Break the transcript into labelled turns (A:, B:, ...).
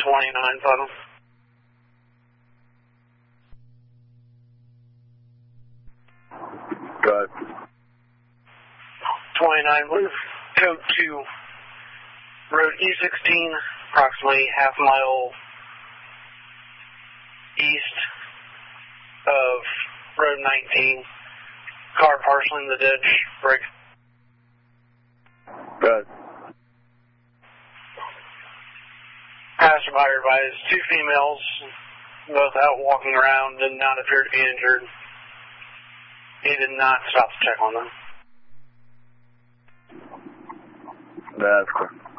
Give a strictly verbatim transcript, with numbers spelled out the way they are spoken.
A: twenty-nine, Bottom.
B: Go ahead.
A: twenty-nine, move code to road E sixteen, approximately half mile east of road nineteen. Car partially in the ditch, break.
B: Go ahead.
A: Passerby advised two females, both out walking around, did not appear to be injured. He did not stop to check on them.
B: That's correct.